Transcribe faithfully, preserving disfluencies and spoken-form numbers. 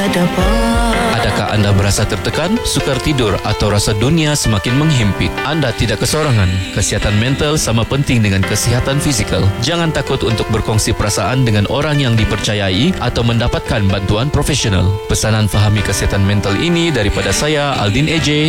Adakah anda merasa tertekan, sukar tidur atau rasa dunia semakin menghimpit? Anda tidak kesorangan. Kesihatan mental sama penting dengan kesihatan fizikal. Jangan takut untuk berkongsi perasaan dengan orang yang dipercayai atau mendapatkan bantuan profesional. Pesanan Fahami Kesihatan Mental ini daripada saya, Aldin A J